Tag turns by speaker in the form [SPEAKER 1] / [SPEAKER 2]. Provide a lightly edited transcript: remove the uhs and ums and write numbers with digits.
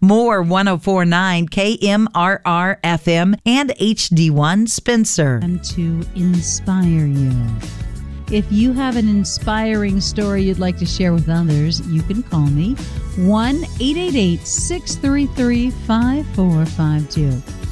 [SPEAKER 1] More 1049 KMRR FM and HD1 Spencer.
[SPEAKER 2] And to inspire you. If you have an inspiring story you'd like to share with others, you can call me 1-888-633-5452.